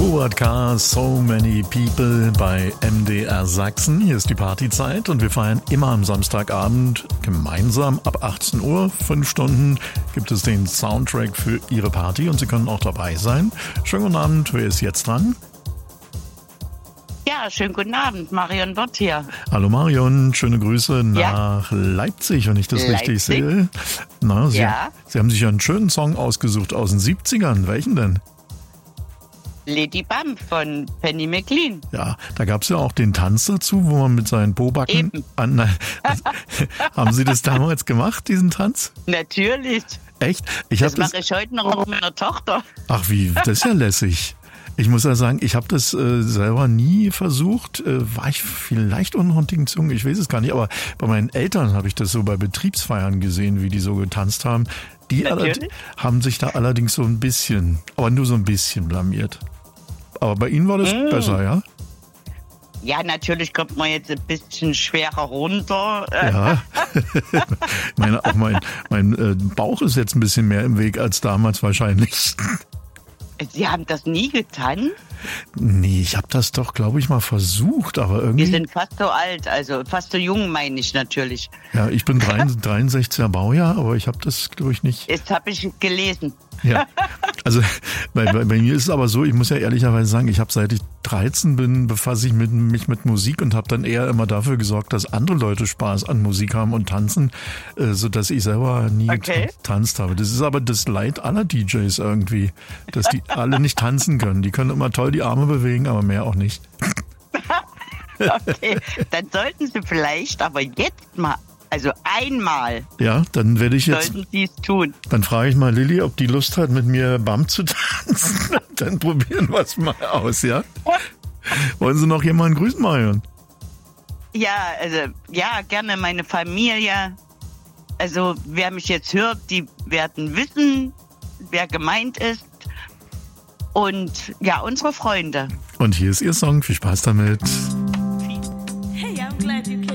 Howard K., So Many People bei MDR Sachsen. Hier ist die Partyzeit und wir feiern immer am Samstagabend gemeinsam ab 18 Uhr. 5 Stunden gibt es den Soundtrack für Ihre Party und Sie können auch dabei sein. Schönen guten Abend, wer ist jetzt dran? Ja, schönen guten Abend, Marion Wirth hier. Hallo Marion, schöne Grüße nach Leipzig, wenn ich das richtig sehe. Na, Sie haben sich ja einen schönen Song ausgesucht aus den 70ern. Welchen denn? Lady Bump von Penny McLean. Ja, da gab es ja auch den Tanz dazu, wo man mit seinen Pobacken... Haben Sie das damals gemacht, diesen Tanz? Natürlich. Echt? Das mache ich heute noch mit meiner Tochter. Ach wie, das ist ja lässig. Ich muss ja sagen, ich habe das selber nie versucht. War ich vielleicht unrundigen Zungen? Ich weiß es gar nicht. Aber bei meinen Eltern habe ich das so bei Betriebsfeiern gesehen, wie die so getanzt haben. Die haben sich da allerdings so ein bisschen, aber nur so ein bisschen blamiert. Aber bei Ihnen war das besser, ja? Ja, natürlich kommt man jetzt ein bisschen schwerer runter. Ja, auch mein Bauch ist jetzt ein bisschen mehr im Weg als damals wahrscheinlich. Sie haben das nie getan? Nee, ich habe das doch, glaube ich, mal versucht, aber irgendwie... Wir sind fast so alt, also fast so jung, meine ich natürlich. Ja, ich bin 63er Baujahr, aber ich habe das, glaube ich, nicht... Das habe ich gelesen. Ja, also bei mir ist es aber so, ich muss ja ehrlicherweise sagen, ich habe seit ich 13 bin, befasse ich mich mit Musik und habe dann eher immer dafür gesorgt, dass andere Leute Spaß an Musik haben und tanzen, sodass ich selber nie getanzt habe. Das ist aber das Leid aller DJs irgendwie, dass die alle nicht tanzen können. Die können immer toll die Arme bewegen, aber mehr auch nicht. Okay, dann sollten Sie vielleicht aber jetzt mal, also einmal. Ja, dann werde ich jetzt. Sollten Sie es tun. Dann frage ich mal Lilly, ob die Lust hat, mit mir Bump zu tanzen. Dann probieren wir es mal aus, ja? Wollen Sie noch jemanden grüßen, Marion? Ja, also, ja, gerne meine Familie. Also, wer mich jetzt hört, die werden wissen, wer gemeint ist. Und ja, unsere Freunde. Und hier ist Ihr Song. Viel Spaß damit. Hey, I'm glad you